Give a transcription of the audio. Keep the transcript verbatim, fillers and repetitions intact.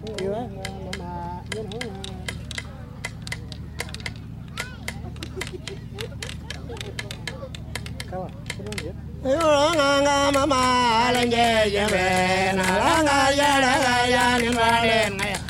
Iya, mama, you know. Kawan, senang ya? Nga mama lenje jebe na nga ya la ya ni malen nga